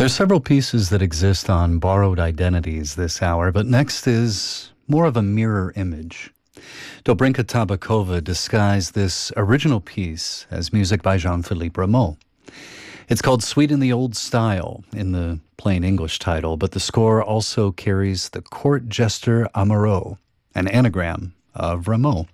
There's several pieces that exist on Borrowed Identities this hour, but next is more of a mirror image. Dobrinka Tabakova disguised this original piece as music by Jean-Philippe Rameau. It's called Sweet in the Old Style in the plain English title, but the score also carries the court jester Amoureux, an anagram of Rameau.